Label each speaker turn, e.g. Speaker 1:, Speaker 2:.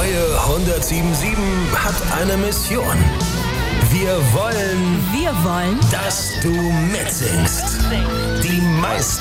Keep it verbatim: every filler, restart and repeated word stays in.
Speaker 1: neue hundertsieben sieben hat eine Mission. Wir wollen,
Speaker 2: Wir wollen,
Speaker 1: dass du mitsingst. Die meisten